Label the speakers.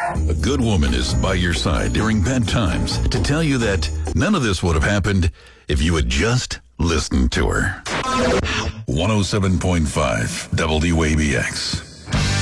Speaker 1: A good woman is by your side during bad times to tell you that none of this would have happened if you had just listened to her. 107.5 WABX.